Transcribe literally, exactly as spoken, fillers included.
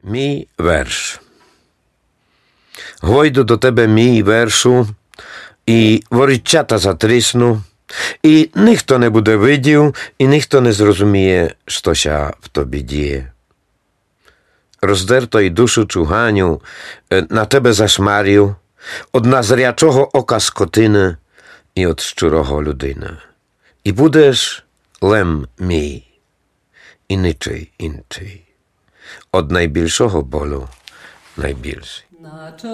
Мій верш. Гойду до тебе мій вершу, і воріччята затрісну, і ніхто не буде видів, і ніхто не зрозуміє, що в тобі діє. Роздерто й душу чуганю, на тебе зашмарів, од назрячого ока скотини і од щурого людини. І будеш лем мій, і нічий інший. Од найбільшого болю найбільший.